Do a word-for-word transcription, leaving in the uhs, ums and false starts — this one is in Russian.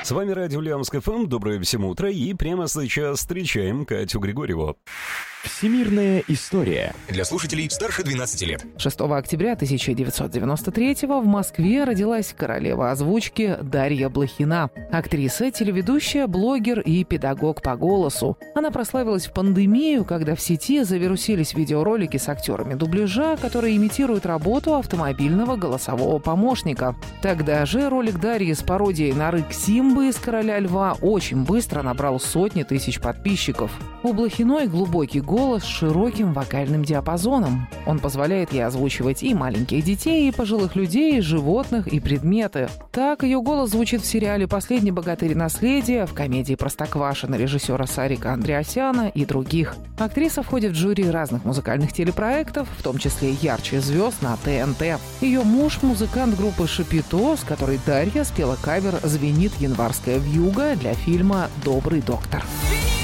С вами радио Ульяновск эф эм. Доброе всем утро. И прямо сейчас встречаем Катю Григорьеву. Всемирная история. Для слушателей старше двенадцати лет. шестого октября тысяча девятьсот девяносто третьего в Москве родилась королева озвучки Дарья Блохина. Актриса, телеведущая, блогер и педагог по голосу. Она прославилась в пандемию, когда в сети завирусились видеоролики с актерами дубляжа, которые имитируют работу автомобильного голосового помощника. Тогда же ролик Дарьи с пародией на рык Симбы из «Короля льва» очень быстро набрал сотни тысяч подписчиков. У Блохиной глубокий голос с широким вокальным диапазоном. Он позволяет ей озвучивать и маленьких детей, и пожилых людей, и животных, и предметы. Так ее голос звучит в сериале «Последний богатырь и наследие», в комедии «Простоквашино» режиссера Сарика Андреасяна и других. Актриса входит в жюри разных музыкальных телепроектов, в том числе «Ярче звезд» на тэ эн тэ. Ее муж – музыкант группы «Шапито», с которой Дарья спела кавер «Звенит январская вьюга» для фильма «Добрый доктор».